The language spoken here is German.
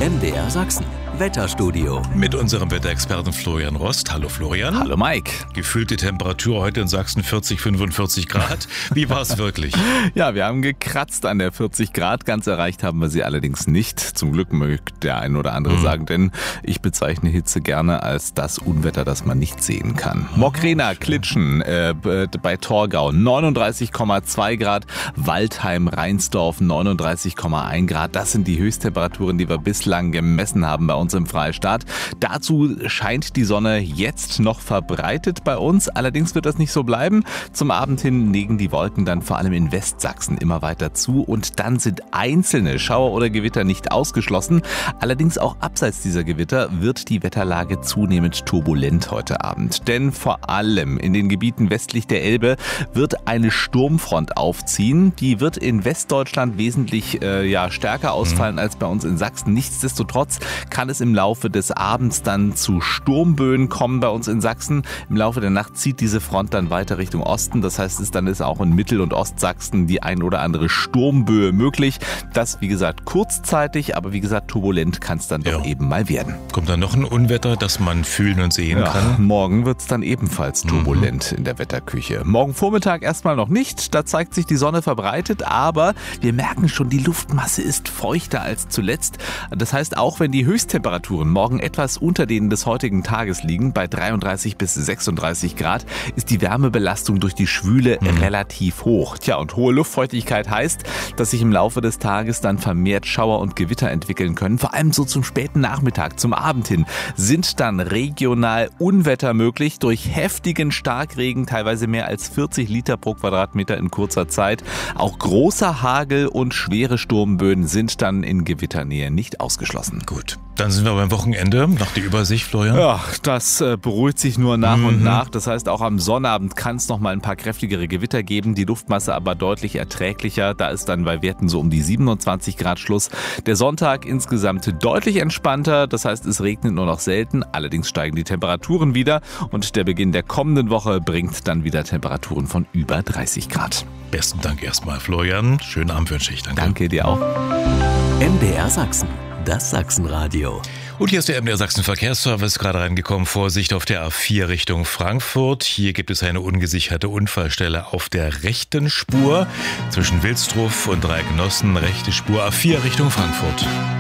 MDR Sachsen. Wetterstudio. Mit unserem Wetterexperten Florian Rost. Hallo Florian. Hallo Mike. Gefühlte Temperatur heute in Sachsen 40, 45 Grad. Wie war es wirklich? Ja, wir haben gekratzt an der 40 Grad. Ganz erreicht haben wir sie allerdings nicht. Zum Glück möchte der ein oder andere sagen, denn ich bezeichne Hitze gerne als das Unwetter, das man nicht sehen kann. Mokrena, Klitschen bei Torgau 39,2 Grad. Waldheim, Reinsdorf 39,1 Grad. Das sind die Höchsttemperaturen, die wir bislang gemessen haben bei uns im Freistaat. Dazu scheint die Sonne jetzt noch verbreitet bei uns. Allerdings wird das nicht so bleiben. Zum Abend hin legen die Wolken dann vor allem in Westsachsen immer weiter zu und dann sind einzelne Schauer oder Gewitter nicht ausgeschlossen. Allerdings auch abseits dieser Gewitter wird die Wetterlage zunehmend turbulent heute Abend. Denn vor allem in den Gebieten westlich der Elbe wird eine Sturmfront aufziehen. Die wird in Westdeutschland wesentlich stärker ausfallen als bei uns in Sachsen. Nichtsdestotrotz kann es im Laufe des Abends dann zu Sturmböen kommen bei uns in Sachsen. Im Laufe der Nacht zieht diese Front dann weiter Richtung Osten. Das heißt, dann ist auch in Mittel- und Ostsachsen die ein oder andere Sturmböe möglich. Das, wie gesagt, kurzzeitig, aber wie gesagt, turbulent kann es dann doch eben mal werden. Kommt dann noch ein Unwetter, das man fühlen und sehen kann? Morgen wird es dann ebenfalls turbulent in der Wetterküche. Morgen Vormittag erstmal noch nicht. Da zeigt sich die Sonne verbreitet, aber wir merken schon, die Luftmasse ist feuchter als zuletzt. Das heißt, auch wenn die Höchsttemperaturen morgen etwas unter denen des heutigen Tages liegen, bei 33 bis 36 Grad, ist die Wärmebelastung durch die Schwüle relativ hoch. Tja, und hohe Luftfeuchtigkeit heißt, dass sich im Laufe des Tages dann vermehrt Schauer und Gewitter entwickeln können. Vor allem so zum späten Nachmittag, zum Abend hin, sind dann regional Unwetter möglich durch heftigen Starkregen, teilweise mehr als 40 Liter pro Quadratmeter in kurzer Zeit. Auch großer Hagel und schwere Sturmböen sind dann in Gewitternähe nicht ausgeschlossen. Gut, dann sind wir beim Wochenende. Nach der Übersicht, Florian? Ja, das beruhigt sich nur nach und nach. Das heißt, auch am Sonnabend kann es noch mal ein paar kräftigere Gewitter geben. Die Luftmasse aber deutlich erträglicher. Da ist dann bei Werten so um die 27 Grad Schluss. Der Sonntag insgesamt deutlich entspannter. Das heißt, es regnet nur noch selten. Allerdings steigen die Temperaturen wieder. Und der Beginn der kommenden Woche bringt dann wieder Temperaturen von über 30 Grad. Besten Dank erstmal, Florian. Schönen Abend wünsche ich. Danke dir auch. MDR Sachsen. Das Sachsenradio. Und hier ist der MDR Sachsen Verkehrsservice gerade reingekommen. Vorsicht auf der A4 Richtung Frankfurt. Hier gibt es eine ungesicherte Unfallstelle auf der rechten Spur. Zwischen Wilsdruff und Dreigenossen, rechte Spur A4 Richtung Frankfurt.